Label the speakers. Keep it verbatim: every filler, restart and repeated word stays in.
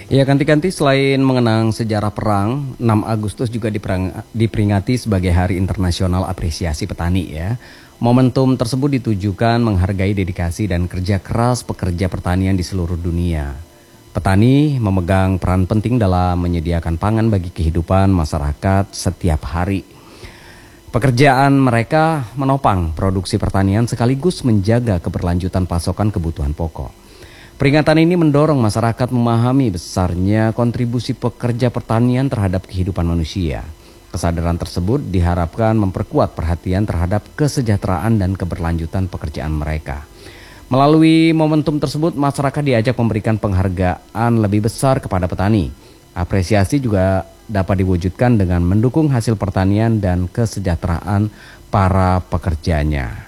Speaker 1: Ya, ganti-ganti selain mengenang sejarah perang, enam Agustus juga diperang- diperingati sebagai Hari Internasional Apresiasi Petani ya. Momentum tersebut ditujukan menghargai dedikasi dan kerja keras pekerja pertanian di seluruh dunia. Petani memegang peran penting dalam menyediakan pangan bagi kehidupan masyarakat setiap hari. Pekerjaan mereka menopang produksi pertanian sekaligus menjaga keberlanjutan pasokan kebutuhan pokok. Peringatan ini mendorong masyarakat memahami besarnya kontribusi pekerja pertanian terhadap kehidupan manusia. Kesadaran tersebut diharapkan memperkuat perhatian terhadap kesejahteraan dan keberlanjutan pekerjaan mereka. Melalui momentum tersebut, masyarakat diajak memberikan penghargaan lebih besar kepada petani. Apresiasi juga dapat diwujudkan dengan mendukung hasil pertanian dan kesejahteraan para pekerjanya.